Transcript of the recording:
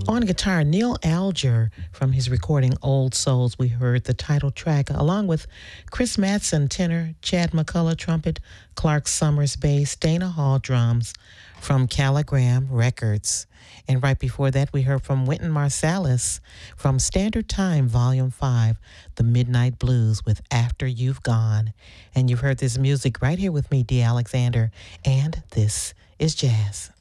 On guitar, Neil Alger from his recording Old Souls. We heard the title track along with Chris Matson, tenor, Chad McCullough, trumpet, Clark Summers, bass, Dana Hall, drums from Caligram Records. And right before that, we heard from Wynton Marsalis from Standard Time, Volume 5, The Midnight Blues with After You've Gone. And you've heard this music right here with me, Dee Alexander, and this is jazz.